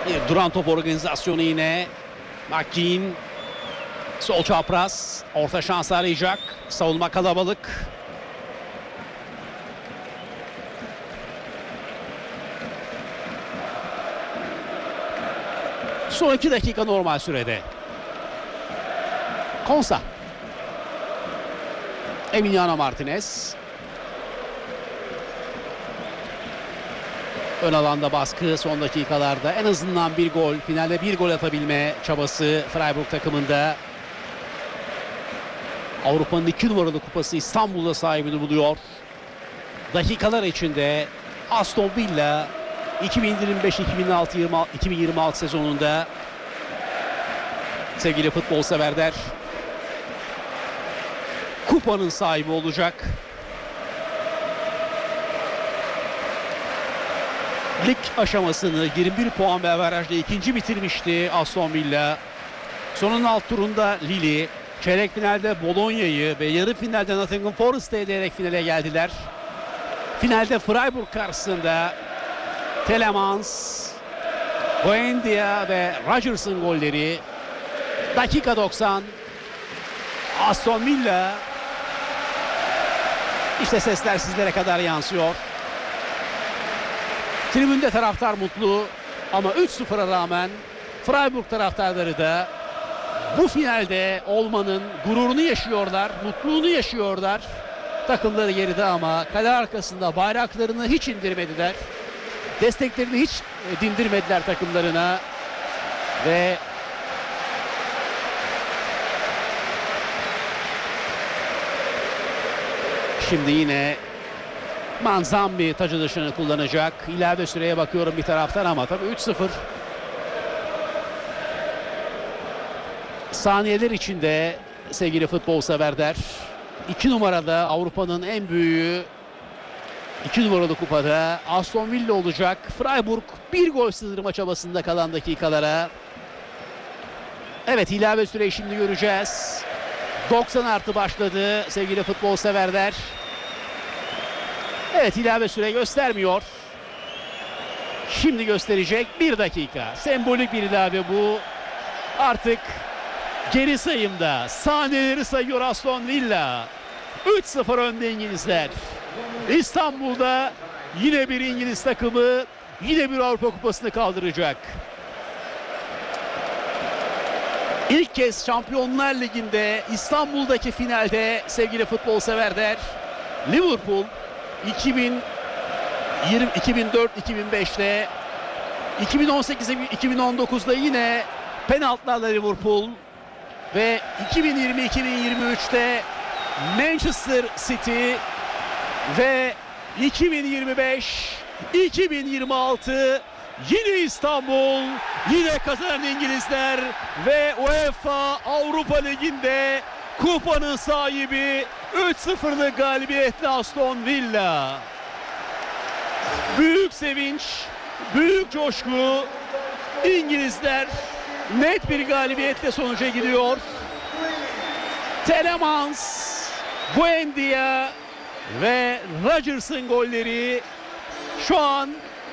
Bir duran top organizasyonu yine. McKean sol çapraz, orta şans arayacak. Savunma kalabalık. Son 2 dakika normal sürede. Konsa. Emiliano Martinez. Ön alanda baskı son dakikalarda. En azından bir gol, finalde bir gol atabilme çabası Freiburg takımında. Avrupa'nın 2 numaralı kupası İstanbul'da sahibini buluyor. Dakikalar içinde Aston Villa 2025-2026 sezonunda sevgili futbol severler kupanın sahibi olacak. Lig aşamasını 21 puan ve averajla ikinci bitirmişti Aston Villa. Sonun alt turunda Lille, çeyrek finalde Bologna'yı ve yarı finalde Nottingham Forest'ı eleyerek finale geldiler. Finalde Freiburg karşısında Telemans, Buendia ve Rodgers'ın golleri. Dakika 90. Aston Villa. İşte sesler sizlere kadar yansıyor. Tribünde taraftar mutlu ama 3-0'a rağmen Freiburg taraftarları da bu finalde olmanın gururunu yaşıyorlar, mutluluğunu yaşıyorlar. Takımları geride ama kale arkasında bayraklarını hiç indirmediler. Desteklerini hiç dindirmediler takımlarına ve şimdi yine Manzambi taç atışını kullanacak. İlave süreye bakıyorum bir taraftan ama tabii 3-0. Saniyeler içinde sevgili futbol severler. 2 numarada Avrupa'nın en büyüğü 2 numaralı kupada Aston Villa olacak. Freiburg bir gol sığdırma çabasında kalan dakikalara. Evet, ilave süreyi şimdi göreceğiz. 90 artı başladı sevgili futbol severler. Evet, ilave süre göstermiyor. Şimdi gösterecek 1 dakika. Sembolik bir ilave bu. Artık geri sayımda saniyeleri sayıyor Aston Villa. 3-0 önde İngilizler. İstanbul'da yine bir İngiliz takımı yine bir Avrupa Kupası'nı kaldıracak. İlk kez Şampiyonlar Ligi'nde İstanbul'daki finalde sevgili futbol severler Liverpool 2004-2005'te 2018-2019'da yine penaltılarla Liverpool ve 2020-2023'te Manchester City ve 2025-2026 yine İstanbul, yine kazanan İngilizler ve UEFA Avrupa Ligi'nde kupanın sahibi 3-0'lık galibiyetle Aston Villa. Büyük sevinç, büyük coşku. İngilizler net bir galibiyetle sonuca gidiyor. Telemans, Buendia ve Rodgers'ın golleri. Şu an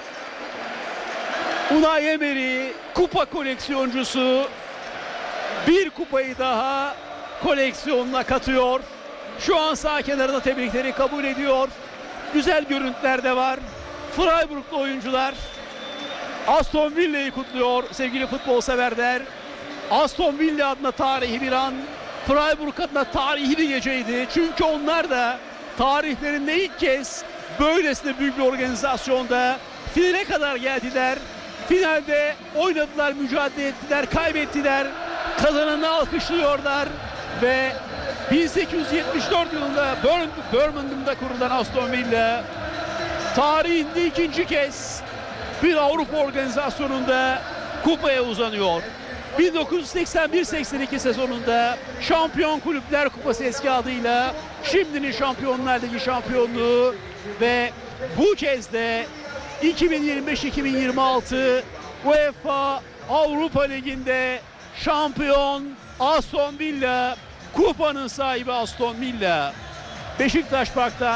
Unai Emery kupa koleksiyoncusu bir kupayı daha koleksiyonuna katıyor. Şu an sağ kenarında tebrikleri kabul ediyor. Güzel görüntüler de var. Freiburg'lu oyuncular Aston Villa'yı kutluyor sevgili futbol severler. Aston Villa adına tarihi bir an, Freiburg adına tarihi bir geceydi. Çünkü onlar da tarihlerinde ilk kez böylesine büyük bir organizasyonda finale kadar geldiler. Finalde oynadılar, mücadele ettiler, kaybettiler. Kazananı alkışlıyorlar ve 1874 yılında Birmingham'da kurulan Aston Villa tarihinde ikinci kez bir Avrupa organizasyonunda kupaya uzanıyor. 1981-82 sezonunda Şampiyon Kulüpler Kupası eski adıyla şimdinin Şampiyonlar Ligi şampiyonluğu ve bu kez de 2025-2026 UEFA Avrupa Ligi'nde şampiyon Aston Villa, kupanın sahibi Aston Villa. Beşiktaş Park'ta